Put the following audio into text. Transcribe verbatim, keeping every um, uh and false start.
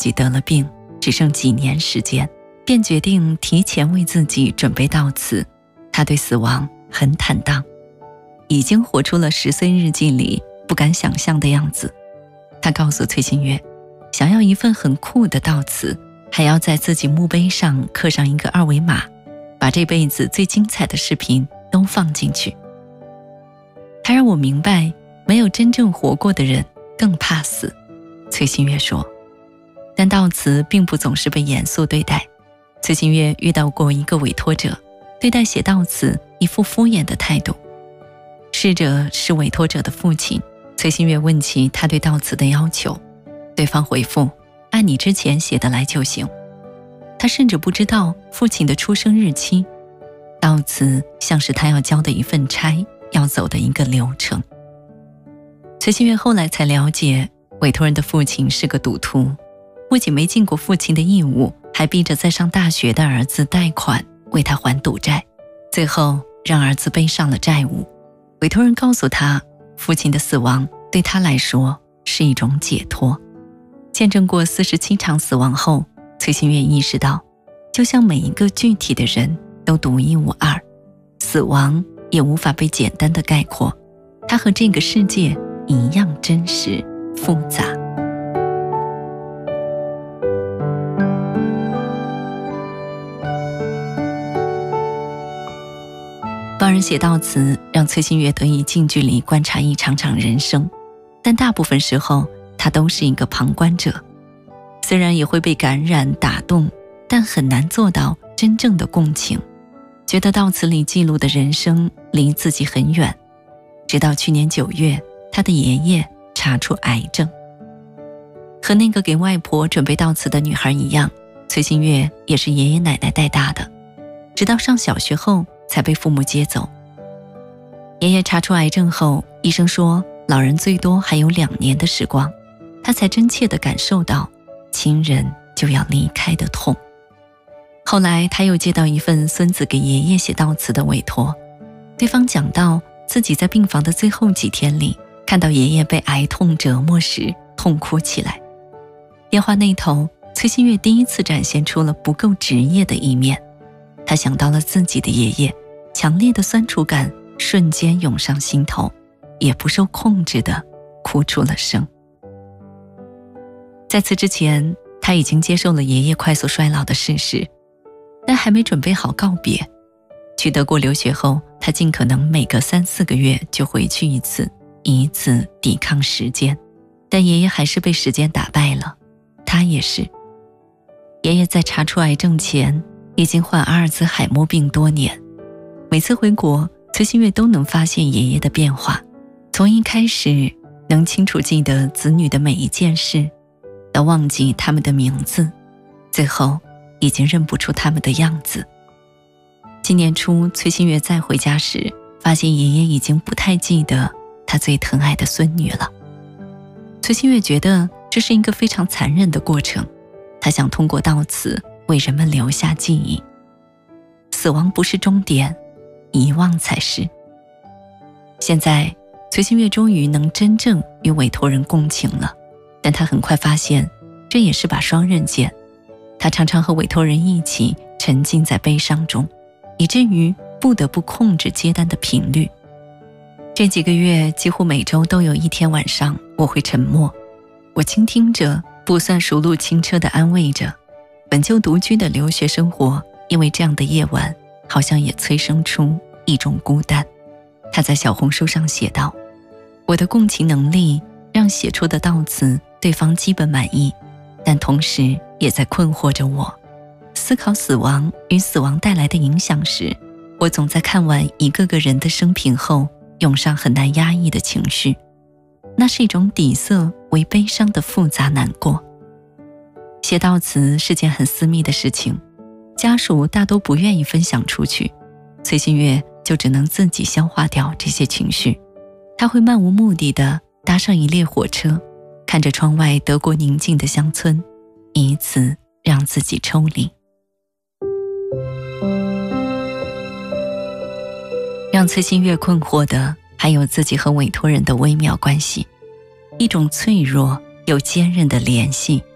己得了病，只剩几年时间，便决定提前为自己准备悼词。他对死亡很坦荡，已经活出了十岁日记里不敢想象的样子。他告诉崔新月，想要一份很酷的悼词，还要在自己墓碑上刻上一个二维码，把这辈子最精彩的视频都放进去。他让我明白，没有真正活过的人更怕死。崔新月说，但悼词并不总是被严肃对待。崔新月遇到过一个委托者，对待写悼词一副敷衍的态度。逝者是委托者的父亲，崔新月问起他对悼词的要求，对方回复，按你之前写的来就行。他甚至不知道父亲的出生日期，悼词像是他要交的一份差，要走的一个流程。崔新月后来才了解，委托人的父亲是个赌徒，不仅没尽过父亲的义务，还逼着在上大学的儿子贷款为他还赌债，最后让儿子背上了债务。委托人告诉他，父亲的死亡对他来说是一种解脱。见证过四十七场死亡后，崔新月意识到，就像每一个具体的人都独一无二，死亡也无法被简单的概括，它和这个世界一样真实复杂。帮人写悼词让崔新月得以近距离观察一场场人生，但大部分时候他都是一个旁观者。虽然也会被感染打动，但很难做到真正的共情，觉得悼词里记录的人生离自己很远。直到去年九月，他的爷爷查出癌症。和那个给外婆准备悼词的女孩一样，崔新月也是爷爷奶奶带大的，直到上小学后才被父母接走。爷爷查出癌症后，医生说老人最多还有两年的时光，他才真切地感受到亲人就要离开的痛。后来他又接到一份孙子给爷爷写悼词的委托，对方讲到自己在病房的最后几天里，看到爷爷被癌痛折磨时痛哭起来。电话那头，崔新月第一次展现出了不够职业的一面。他想到了自己的爷爷，强烈的酸楚感瞬间涌上心头，也不受控制地哭出了声。在此之前，他已经接受了爷爷快速衰老的事实，但还没准备好告别。去德国留学后，他尽可能每隔三四个月就回去一次，以此抵抗时间。但爷爷还是被时间打败了，他也是。爷爷在查出癌症前已经患阿尔兹海默病多年，每次回国，崔新月都能发现爷爷的变化，从一开始能清楚记得子女的每一件事，到忘记他们的名字，最后已经认不出他们的样子。今年初，崔新月再回家时，发现爷爷已经不太记得他最疼爱的孙女了。崔新月觉得这是一个非常残忍的过程，他想通过悼词为人们留下记忆。死亡不是终点，遗忘才是。现在，崔新月终于能真正与委托人共情了，但他很快发现，这也是把双刃剑。他常常和委托人一起沉浸在悲伤中，以至于不得不控制接单的频率。这几个月，几乎每周都有一天晚上，我会沉默，我倾听着，不算熟路轻车地安慰着。本就独居的留学生活，因为这样的夜晚，好像也催生出一种孤单。他在小红书上写道，我的共情能力让写出的悼词对方基本满意，但同时也在困惑着我。思考死亡与死亡带来的影响时，我总在看完一个个人的生平后，涌上很难压抑的情绪，那是一种底色为悲伤的复杂难过。写悼词是件很私密的事情，家属大都不愿意分享出去，崔新月就只能自己消化掉这些情绪。他会漫无目的地搭上一列火车，看着窗外德国宁静的乡村，以此让自己抽离。让崔新月困惑的还有自己和委托人的微妙关系，一种脆弱又坚韧的联系，